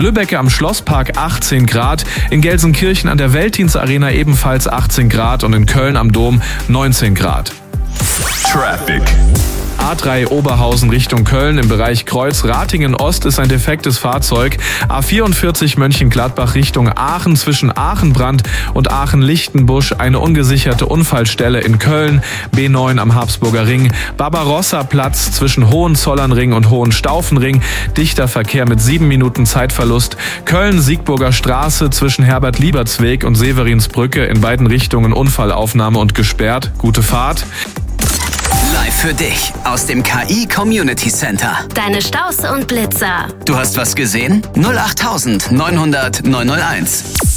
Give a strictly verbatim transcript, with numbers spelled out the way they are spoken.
Lübbecke am Schlosspark achtzehn Grad, in Gelsenkirchen an der Veltins-Arena ebenfalls achtzehn Grad und in Köln am Dom neunzehn Grad. Traffic. A drei Oberhausen Richtung Köln im Bereich Kreuz-Ratingen Ost ist ein defektes Fahrzeug. A vierundvierzig Mönchengladbach Richtung Aachen zwischen Aachenbrand und Aachen-Lichtenbusch eine ungesicherte Unfallstelle in Köln. B neun am Habsburger Ring. Barbarossa-Platz zwischen Hohenzollernring und Hohenstaufenring. Dichter Verkehr mit sieben Minuten Zeitverlust. Köln-Siegburger Straße zwischen Herbert-Liebertsweg und Severinsbrücke in beiden Richtungen Unfallaufnahme und gesperrt. Gute Fahrt. Live für dich aus dem K I Community Center. Deine Staus und Blitzer. Du hast was gesehen? null acht neunhundert neunhunderт neunhunderteins.